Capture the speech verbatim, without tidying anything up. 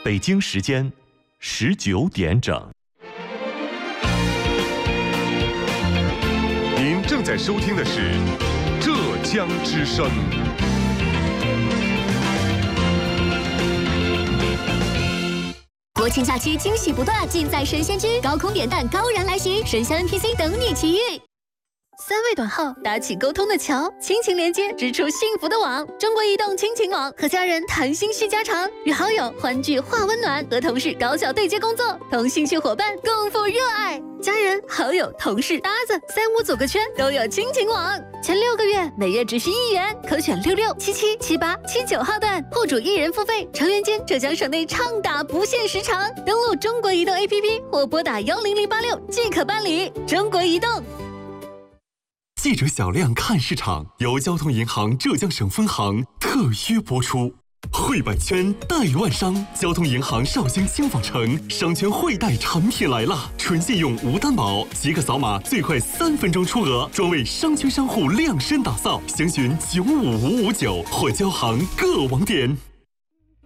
北京时间十九点整。 您正在收听的是浙江之声。 国庆假期惊喜不断，尽在神仙居，高空点弹，高燃来袭，神仙 N P C 等你奇遇。三位短号搭起沟通的桥，亲情连接织出幸福的网。中国移动亲情网，和家人谈心续家常，与好友欢聚话温暖，和同事高效对接工作，同兴趣伙伴共赴热爱。家人、好友、同事、搭子，三五组个圈，都有亲情网。前六个月每月只需一元，可选六六、七七、七八、七九号段，户主一人付费，成员间浙江省内畅打不限时长。登录中国移动 A P P 或拨打幺零零八六即可办理。中国移动。 记者小亮看市场由交通银行浙江省分行特约播出。汇百圈代万商，交通银行绍兴轻纺城商圈汇贷产品来了，纯信用无担保，即可扫码最快三分钟出额，专为商圈商户量身打造。详询九五五五九或交行各网点。